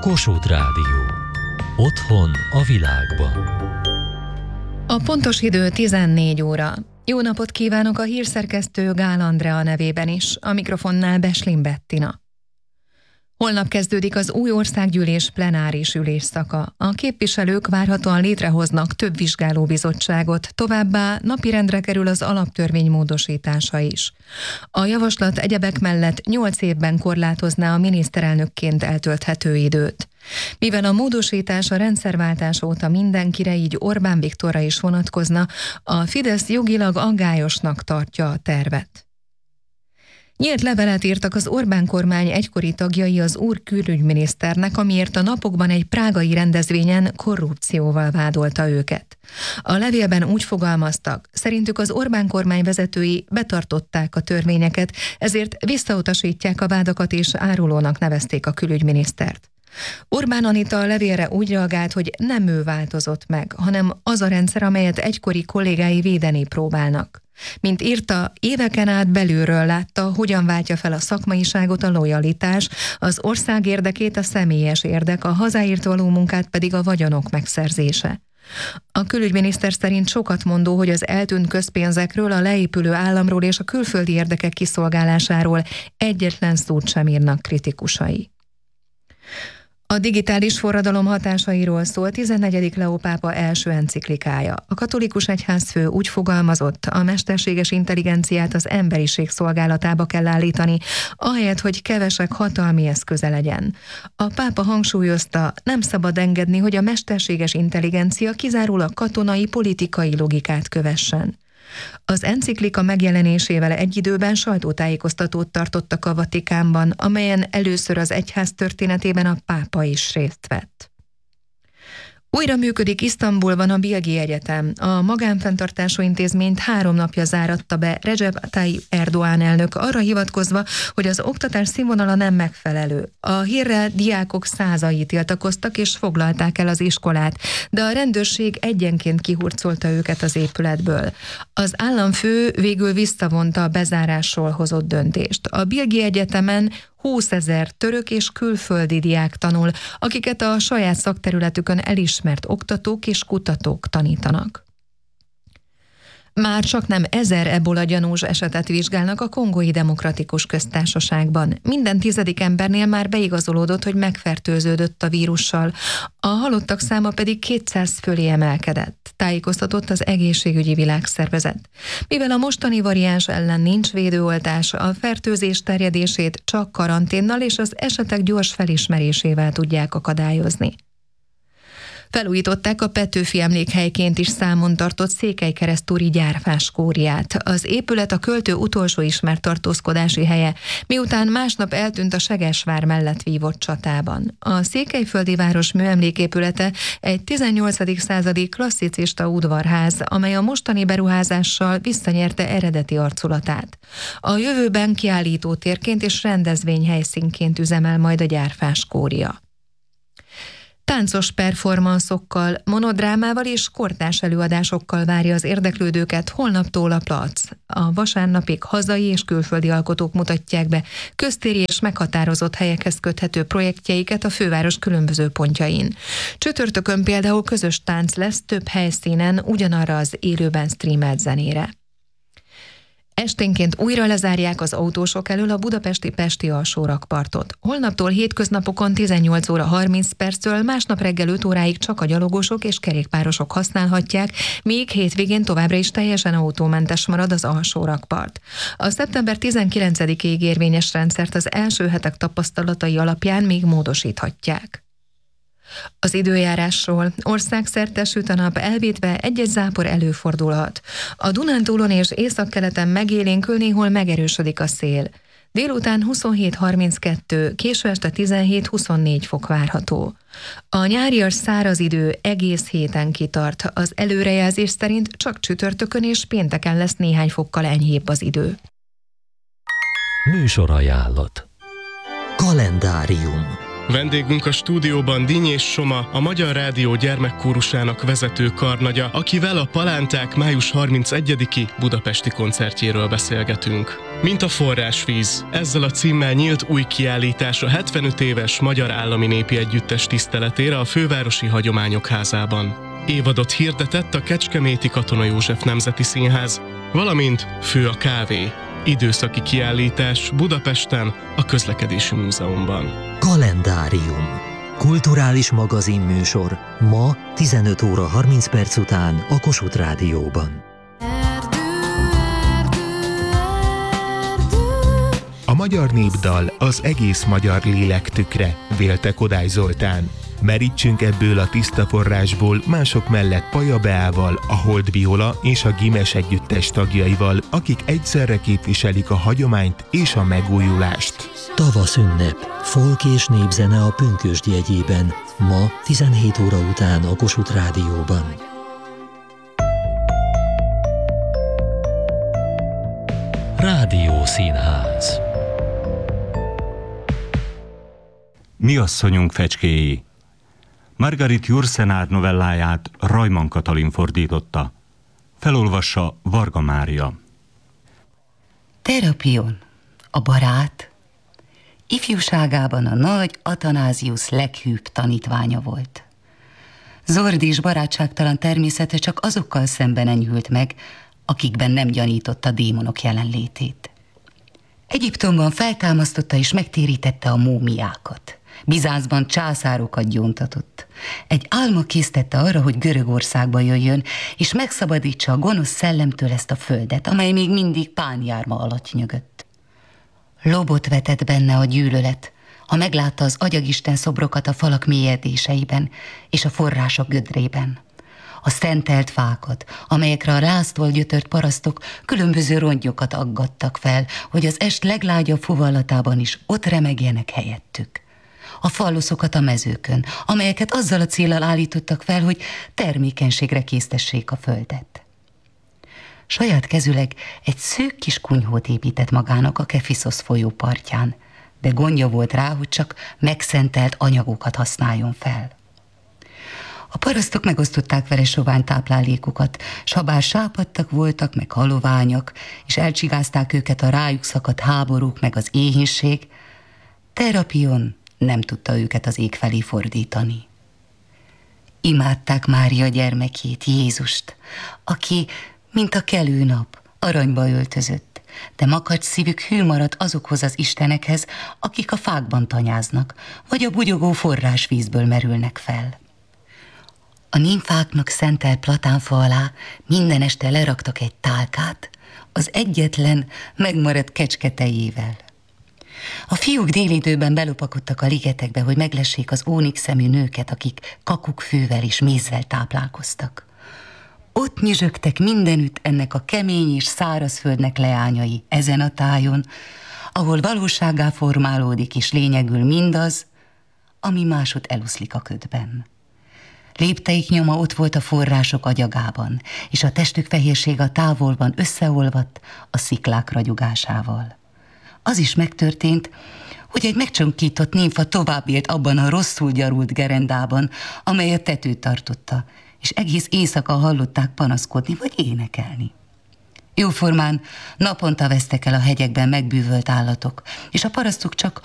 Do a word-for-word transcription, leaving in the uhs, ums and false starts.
Kossuth Rádió. Otthon a világban. A pontos idő tizennégy óra. Jó napot kívánok a hírszerkesztő Gál Andrea nevében is, a mikrofonnál Beslin Bettina. Holnap kezdődik az új országgyűlés plenáris ülésszaka. A képviselők várhatóan létrehoznak több vizsgálóbizottságot, továbbá napirendre kerül az alaptörvény módosítása is. A javaslat egyebek mellett nyolc évben korlátozná a miniszterelnökként eltölthető időt. Mivel a módosítás a rendszerváltás óta mindenkire, így Orbán Viktorra is vonatkozna, a Fidesz jogilag aggályosnak tartja a tervet. Nyílt levelet írtak az Orbán kormány egykori tagjai az úr külügyminiszternek, amiért a napokban egy prágai rendezvényen korrupcióval vádolta őket. A levélben úgy fogalmaztak, szerintük az Orbán kormány vezetői betartották a törvényeket, ezért visszautasítják a vádakat és árulónak nevezték a külügyminisztert. Orbán Anita a levélre úgy reagált, hogy nem ő változott meg, hanem az a rendszer, amelyet egykori kollégái védeni próbálnak. Mint írta, éveken át belülről látta, hogyan váltja fel a szakmaiságot a lojalitás, az ország érdekét a személyes érdek, a hazáért való munkát pedig a vagyonok megszerzése. A külügyminiszter szerint sokat mondó, hogy az eltűnt közpénzekről, a leépülő államról és a külföldi érdekek kiszolgálásáról egyetlen szót sem írnak kritikusai. A digitális forradalom hatásairól szól tizennegyedik Leó pápa első enciklikája. A katolikus egyházfő úgy fogalmazott, a mesterséges intelligenciát az emberiség szolgálatába kell állítani, ahelyett, hogy kevesek hatalmi eszköze legyen. A pápa hangsúlyozta, nem szabad engedni, hogy a mesterséges intelligencia kizárólag katonai, politikai logikát kövessen. Az enciklika megjelenésével egy időben sajtótájékoztatót tartottak a Vatikánban, amelyen először az egyház történetében a pápa is részt vett. Újra működik Isztambulban a Bilgi Egyetem. A magánfenntartású intézményt három napja záratta be Recep Tayyip Erdoğan elnök, arra hivatkozva, hogy az oktatás színvonala nem megfelelő. A hírre diákok százai tiltakoztak és foglalták el az iskolát, de a rendőrség egyenként kihurcolta őket az épületből. Az államfő végül visszavonta a bezárásról hozott döntést. A Bilgi Egyetemen húszezer török és külföldi diák tanul, akiket a saját szakterületükön elismert oktatók és kutatók tanítanak. Már csak nem ezer ebola gyanús esetet vizsgálnak a Kongói Demokratikus Köztársaságban. Minden tizedik embernél már beigazolódott, hogy megfertőződött a vírussal. A halottak száma pedig kétszáz fölé emelkedett, tájékoztatott az Egészségügyi Világszervezet. Mivel a mostani variáns ellen nincs védőoltás, a fertőzés terjedését csak karanténnal és az esetek gyors felismerésével tudják akadályozni. Felújították a Petőfi emlékhelyként is számon tartott székelykeresztúri gyárfáskóriát. Az épület a költő utolsó ismert tartózkodási helye, miután másnap eltűnt a Segesvár mellett vívott csatában. A székelyföldi város műemléképülete egy tizennyolcadik századi klasszicista udvarház, amely a mostani beruházással visszanyerte eredeti arculatát. A jövőben kiállító térként és rendezvényhelyszínként üzemel majd a gyárfáskória. Táncos performanszokkal, monodrámával és kortárs előadásokkal várja az érdeklődőket holnaptól a Plac. A vasárnapig hazai és külföldi alkotók mutatják be köztéri és meghatározott helyekhez köthető projektjeiket a főváros különböző pontjain. Csütörtökön például közös tánc lesz több helyszínen ugyanarra az élőben streamelt zenére. Esténként újra lezárják az autósok elől a budapesti Pesti alsórakpartot. Holnaptól hétköznapokon tizennyolc óra harminc perctől, másnap reggel öt óráig csak a gyalogosok és kerékpárosok használhatják, míg hétvégén továbbra is teljesen autómentes marad az alsórakpart. A szeptember tizenkilencedikéig érvényes rendszert az első hetek tapasztalatai alapján még módosíthatják. Az időjárásról: országszerte süt a nap, elvétve egy-egy zápor előfordulhat. A Dunántúlon és északkeleten megélénkül, néhol megerősödik a szél. Délután huszonhét harminckettő, késő este tizenhét huszonnégy fok várható. A nyárias száraz idő egész héten kitart, az előrejelzés szerint csak csütörtökön és pénteken lesz néhány fokkal enyhébb az idő. Műsorajánlat. Kalendárium. Vendégünk a stúdióban Dinnyés Soma, a Magyar Rádió gyermekkórusának vezető karnagya, akivel a Palánták május harmincegyediki budapesti koncertjéről beszélgetünk. Mint a forrásvíz, ezzel a címmel nyílt új kiállítás a hetvenöt éves Magyar Állami Népi Együttes tiszteletére a Fővárosi Hagyományok Házában. Évadot hirdetett a Kecskeméti Katona József Nemzeti Színház, valamint Fő a kávé. Időszaki kiállítás Budapesten, a Közlekedési Múzeumban. Kalendárium. Kulturális magazinműsor. Ma tizenöt óra harminc perc után a Kossuth Rádióban. A magyar népdal az egész magyar lélek tükre, vélte Kodály Zoltán. Merítsünk ebből a tiszta forrásból mások mellett Paja Beával, a Hold Viola és a Gimes Együttes tagjaival, akik egyszerre képviselik a hagyományt és a megújulást. Tavaszünnep. Folk és népzene a Pünkösd jegyében. Ma tizenhét óra után a Kossuth Rádióban. Rádió Színház. Mi asszonyunk fecskéi. Margarit Jursenár novelláját Rajman Katalin fordította. Felolvassa Varga Mária. Terapion, a barát, ifjúságában a nagy Atanáziusz leghűbb tanítványa volt. Zordis barátságtalan természete csak azokkal szemben enyhült meg, akikben nem gyanította démonok jelenlétét. Egyiptomban feltámasztotta és megtérítette a múmiákat. Bizáncban császárokat gyóntatott. Egy álma késztette arra, hogy Görögországba jöjjön, és megszabadítsa a gonosz szellemtől ezt a földet, amely még mindig pánjárma alatt nyögött. Lobot vetett benne a gyűlölet, ha meglátta az agyagisten szobrokat a falak mélyedéseiben és a források gödrében. A szentelt fákat, amelyekre a ráztól gyötört parasztok különböző rongyokat aggattak fel, hogy az est leglágyabb fuvallatában is ott remegjenek helyettük. A falluszokat a mezőkön, amelyeket azzal a céllal állítottak fel, hogy termékenységre késztessék a földet. Saját kezüleg egy szűk kis kunyhót épített magának a Kefiszosz folyó partján, de gondja volt rá, hogy csak megszentelt anyagokat használjon fel. A parasztok megosztották vele sovány táplálékukat, s ha bár sápadtak voltak, meg haloványak, és elcsigázták őket a rájuk szakadt háborúk, meg az éhínség, Terapion nem tudta őket az ég felé fordítani. Imádták Mária gyermekét, Jézust, aki, mint a kelő nap, aranyba öltözött, de makacs szívük hű maradt azokhoz az istenekhez, akik a fákban tanyáznak, vagy a bugyogó forrásvízből merülnek fel. A nimfáknak szentelt platánfa alá minden este leraktak egy tálkát, az egyetlen megmaradt kecske tejével. A fiúk délidőben belopakodtak a ligetekbe, hogy meglessék az ónix szemű nőket, akik kakukkfővel és mézzel táplálkoztak. Ott nyüzsögtek mindenütt ennek a kemény és száraz földnek leányai ezen a tájon, ahol valósággá formálódik és lényegül mindaz, ami másod eluszlik a ködben. Lépteik nyoma ott volt a források agyagában, és a testük fehérsége a távolban összeolvadt a sziklák ragyogásával. Az is megtörtént, hogy egy megcsonkított nimfa tovább élt abban a rosszul gyarult gerendában, amely a tetőt tartotta, és egész éjszaka hallották panaszkodni vagy énekelni. Jóformán naponta vesztek el a hegyekben megbűvölt állatok, és a parasztok csak